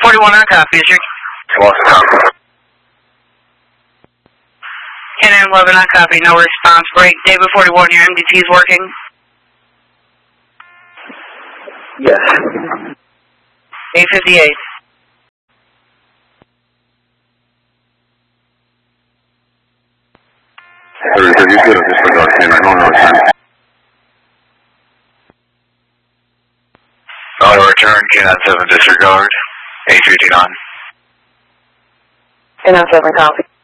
41 on copy, district. Lost a copy. 10 and 11 on copy, no response. Break. David 41, your MDT is working? Yes. 858. You could have disregarded him. I don't know his time. Auto return, K97 disregard. 859. K97 copy.